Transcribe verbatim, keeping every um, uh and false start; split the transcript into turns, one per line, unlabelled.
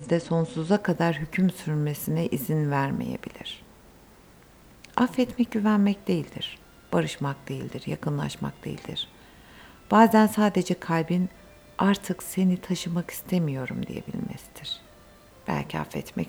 sizde sonsuza kadar hüküm sürmesine izin vermeyebilir. Affetmek güvenmek değildir, barışmak değildir, yakınlaşmak değildir. Bazen sadece kalbin artık seni taşımak istemiyorum diyebilmesidir. Belki affetmek